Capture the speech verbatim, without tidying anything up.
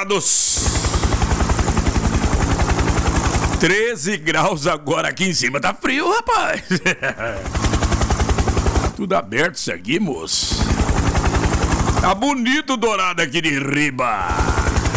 Dourados. treze graus agora aqui em cima. Tá frio, rapaz. Tá tudo aberto isso aqui, moço. Tá bonito Dourado aqui de riba.